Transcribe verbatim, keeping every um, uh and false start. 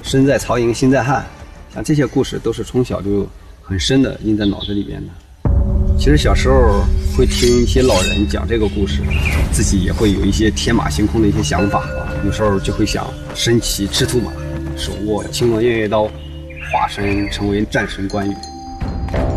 身在曹营心在汉，像这些故事都是从小就很深的印在脑子里边的。其实小时候会听一些老人讲这个故事，自己也会有一些天马行空的一些想法，有时候就会想身骑赤兔马，手握青龙偃月刀，化身成为战神关羽。